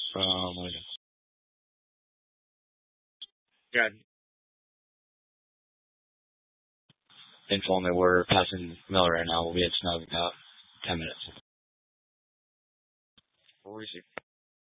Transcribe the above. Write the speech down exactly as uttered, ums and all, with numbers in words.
from, yeah, inform me we're passing Miller right now. We'll be at snow in about ten minutes. We'll receive.